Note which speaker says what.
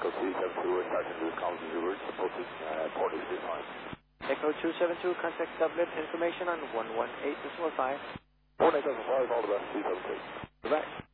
Speaker 1: Echo 272, we're starting to do comms as reverse, approaching port is this time.
Speaker 2: Echo 272, contact Dublin, information on 118.5.
Speaker 1: 118.5, all the best, 272.
Speaker 2: Goodbye.